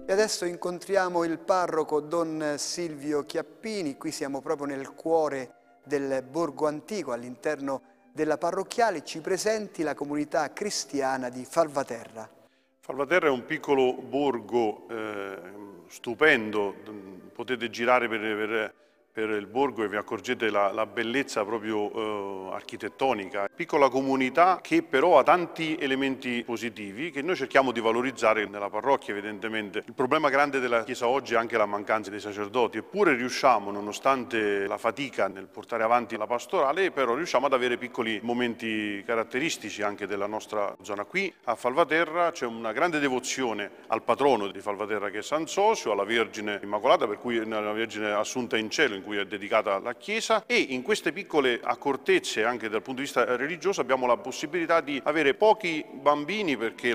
E adesso incontriamo il parroco Don Silvio Chiappini, qui siamo proprio nel cuore del Borgo Antico, all'interno della parrocchiale. Ci presenti la comunità cristiana di Falvaterra. Falvaterra è un piccolo borgo stupendo, potete girare per il borgo e vi accorgete la bellezza proprio architettonica. Piccola comunità che però ha tanti elementi positivi che noi cerchiamo di valorizzare nella parrocchia evidentemente. Il problema grande della Chiesa oggi è anche la mancanza dei sacerdoti, eppure riusciamo, nonostante la fatica nel portare avanti la pastorale, però riusciamo ad avere piccoli momenti caratteristici anche della nostra zona. Qui a Falvaterra c'è una grande devozione al patrono di Falvaterra che è San Sosio, alla Vergine Immacolata, per cui è una Vergine assunta in cielo, in cui è dedicata la Chiesa, e in queste piccole accortezze anche dal punto di vista religioso abbiamo la possibilità di avere pochi bambini perché